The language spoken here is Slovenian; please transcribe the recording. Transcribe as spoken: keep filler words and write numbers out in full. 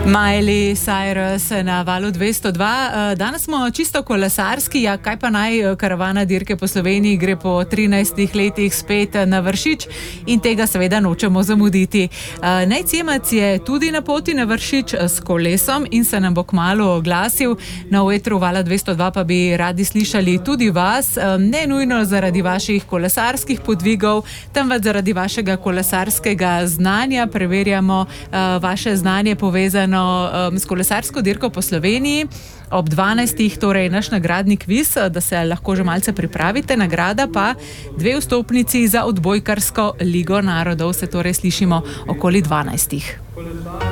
Miley Cyrus na valu dvesto dva. Danes smo čisto kolesarski, ja, kaj pa naj, karavana dirke po Sloveniji gre po trinajstih letih spet na Vršič in tega seveda nočemo zamuditi. Nejcemac je tudi na poti na Vršič s kolesom in se nam bo kmalu oglasil. Na etru vala dvesto dva pa bi radi slišali tudi vas, ne nujno zaradi vaših kolesarskih podvigov, temveč zaradi vašega kolesarskega znanja. Preverjamo vaše znanje povezano s kolesarsko dirko po Sloveniji. Ob dvanajstih torej naš nagradni kviz, da se lahko že malce pripravite. Nagrada pa dve vstopnici za odbojkarsko ligo narodov. Se torej slišimo okoli dvanajstih.